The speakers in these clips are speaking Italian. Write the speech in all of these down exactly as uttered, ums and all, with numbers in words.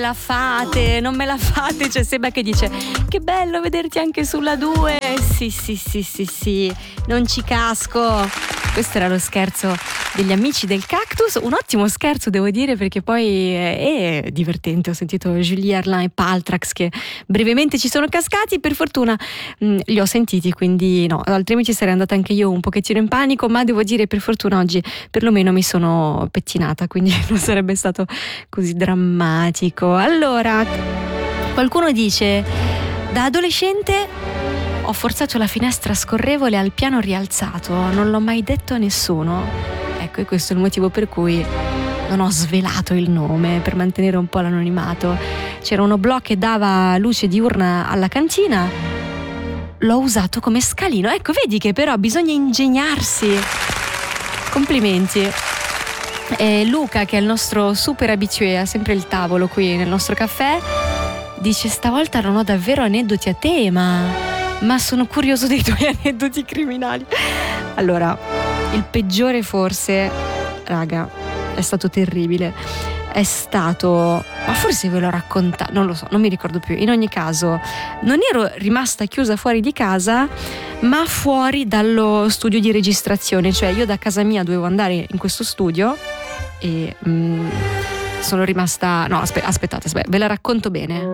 la fate, non me la fate, cioè sembra che dice che bello vederti anche sulla due, sì sì sì sì sì, non ci casco. Questo era lo scherzo degli amici del Cactus, un ottimo scherzo devo dire, perché poi è divertente. Ho sentito Julie Erlin e Paltrax che brevemente ci sono cascati, per fortuna mh, li ho sentiti, quindi no, altrimenti sarei andata anche io un pochettino in panico, ma devo dire per fortuna oggi perlomeno mi sono pettinata, quindi non sarebbe stato così drammatico. Allora, qualcuno dice: da adolescente ho forzato la finestra scorrevole al piano rialzato, non l'ho mai detto a nessuno. Ecco, e questo è il motivo per cui non ho svelato il nome, per mantenere un po' l'anonimato. C'era uno blog che dava luce diurna alla cantina, l'ho usato come scalino. Ecco, vedi che però bisogna ingegnarsi. Complimenti. E Luca, che è il nostro super abitué, ha sempre il tavolo qui nel nostro caffè, dice: stavolta non ho davvero aneddoti a tema, ma sono curioso dei tuoi aneddoti criminali. Allora, il peggiore forse, raga, è stato terribile. È stato, ma forse ve l'ho raccontato, non lo so, non mi ricordo più. In ogni caso, non ero rimasta chiusa fuori di casa, ma fuori dallo studio di registrazione. Cioè io da casa mia dovevo andare in questo studio e mm, sono rimasta, no aspe- aspettate, aspettate, ve la racconto bene.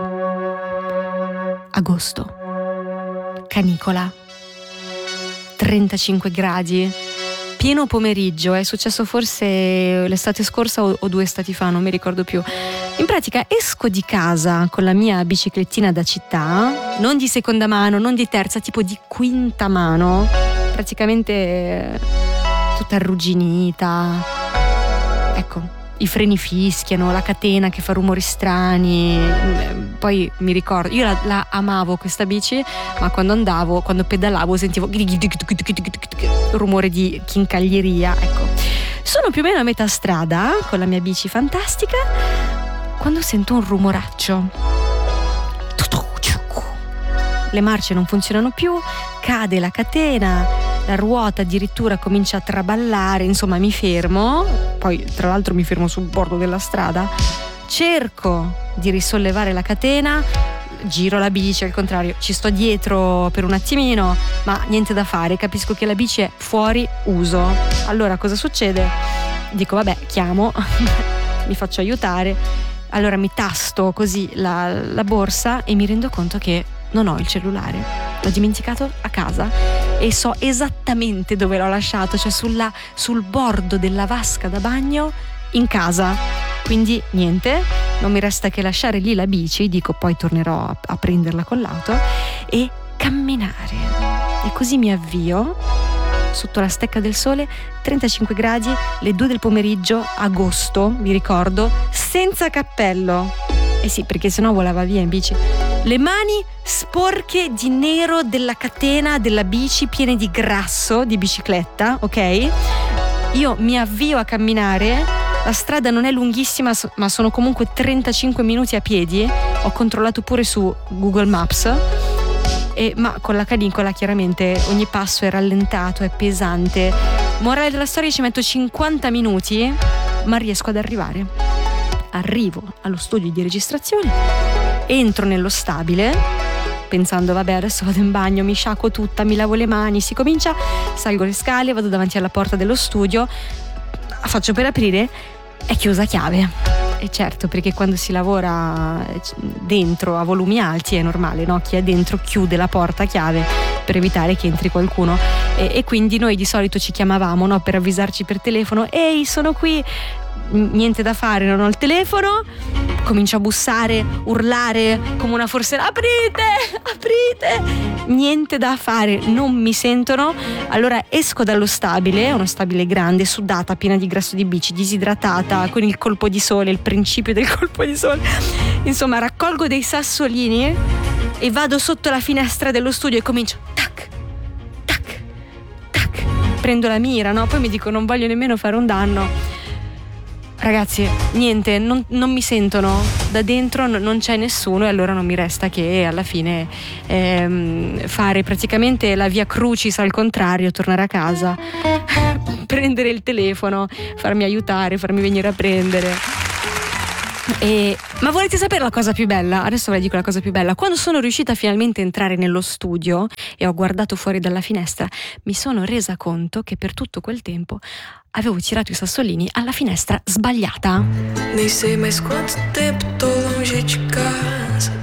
Allora, agosto, canicola, trentacinque gradi, pieno pomeriggio. È successo forse l'estate scorsa o, o due estati fa, non mi ricordo più. In pratica esco di casa con la mia biciclettina da città, non di seconda mano, non di terza, tipo di quinta mano, praticamente tutta arrugginita. Ecco, i freni fischiano, la catena che fa rumori strani. Poi mi ricordo, io la, la amavo questa bici, ma quando andavo, quando pedalavo sentivo rumore di chincaglieria. Ecco, sono più o meno a metà strada con la mia bici fantastica quando sento un rumoraccio. Le marce non funzionano più, cade la catena, la ruota addirittura comincia a traballare. Insomma, mi fermo, poi tra l'altro mi fermo sul bordo della strada, cerco di risollevare la catena, giro la bici, al contrario ci sto dietro per un attimino, ma niente da fare, capisco che la bici è fuori uso. Allora cosa succede? Dico vabbè, chiamo mi faccio aiutare. Allora mi tasto così la, la borsa e mi rendo conto che non ho il cellulare, l'ho dimenticato a casa e so esattamente dove l'ho lasciato, cioè sulla, sul bordo della vasca da bagno in casa. Quindi niente, non mi resta che lasciare lì la bici, dico poi tornerò a, a prenderla con l'auto, e camminare. E così mi avvio sotto la stecca del sole, trentacinque gradi, le due del pomeriggio, agosto, vi ricordo, senza cappello. Eh sì, perché sennò volava via in bici. Le mani sporche di nero della catena della bici, piene di grasso di bicicletta, ok? Io mi avvio a camminare, la strada non è lunghissima, ma sono comunque trentacinque minuti a piedi. Ho controllato pure su Google Maps, e, ma con la canicola chiaramente ogni passo è rallentato, è pesante. Morale della storia, ci metto cinquanta minuti, ma riesco ad arrivare. Arrivo allo studio di registrazione, entro nello stabile pensando vabbè adesso vado in bagno, mi sciacquo tutta, mi lavo le mani, si comincia, salgo le scale, vado davanti alla porta dello studio, faccio per aprire, è chiusa a chiave. E certo, perché quando si lavora dentro a volumi alti è normale, no? Chi è dentro chiude la porta a chiave per evitare che entri qualcuno, e, e quindi noi di solito ci chiamavamo, no? Per avvisarci per telefono: ehi, sono qui. Niente da fare, non ho il telefono, comincio a bussare, urlare come una forsera: aprite, aprite, niente da fare, non mi sentono. Allora esco dallo stabile, uno stabile grande, sudata, piena di grasso di bici, disidratata, con il colpo di sole, il principio del colpo di sole, insomma raccolgo dei sassolini e vado sotto la finestra dello studio e comincio tac, tac, tac, prendo la mira, no? Poi mi dico non voglio nemmeno fare un danno. Ragazzi, niente, non, non mi sentono da dentro, n- non c'è nessuno, e allora non mi resta che alla fine ehm, fare praticamente la via crucis al contrario, tornare a casa, prendere il telefono, farmi aiutare, farmi venire a prendere. E, ma volete sapere la cosa più bella? Adesso ve la dico la cosa più bella. Quando sono riuscita finalmente a entrare nello studio e ho guardato fuori dalla finestra, mi sono resa conto che per tutto quel tempo avevo tirato i sassolini alla finestra sbagliata. Nem sei mais quanto tempo tô longe de casa.